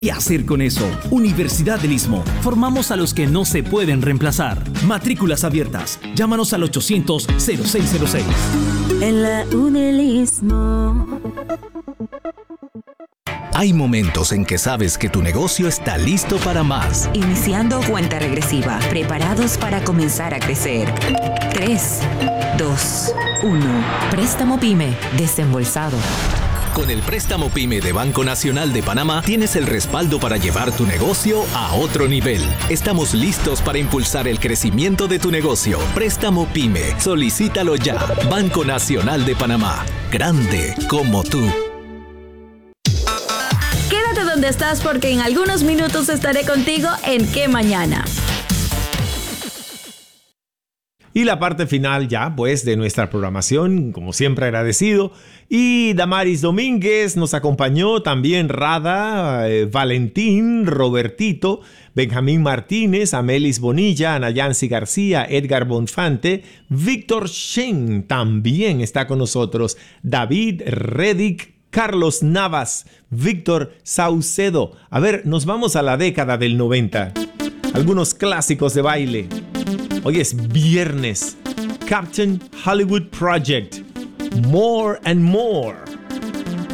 ¿Qué hacer con eso? Universidad del Istmo. Formamos a los que no se pueden reemplazar. Matrículas abiertas. Llámanos al 800-0606. En la UNEL Istmo. Hay momentos en que sabes que tu negocio está listo para más. Iniciando cuenta regresiva. Preparados para comenzar a crecer. 3, 2, 1. Préstamo PYME. Desembolsado. Con el préstamo PYME de Banco Nacional de Panamá tienes el respaldo para llevar tu negocio a otro nivel. Estamos listos para impulsar el crecimiento de tu negocio. Préstamo PYME. Solicítalo ya. Banco Nacional de Panamá. Grande como tú. Quédate donde estás porque en algunos minutos estaré contigo en ¿Qué Mañana? Y la parte final ya, pues, de nuestra programación, como siempre agradecido. Y Damaris Domínguez nos acompañó, también Rada, Valentín, Robertito, Benjamín Martínez, Amelis Bonilla, Ana Yancy García, Edgar Bonfante, Víctor Shen también está con nosotros, David Redick, Carlos Navas, Víctor Saucedo. A ver, nos vamos a la década del 90. Algunos clásicos de baile. Hoy es viernes. Captain Hollywood Project. More and More.